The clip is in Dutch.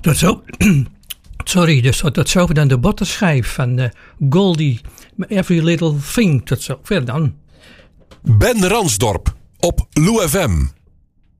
Tot zo. Sorry, dus tot zo dan de bottenschijf van Goldie. Every Little Thing. Tot zo. Verder dan. Ben Ransdorp op Lou FM.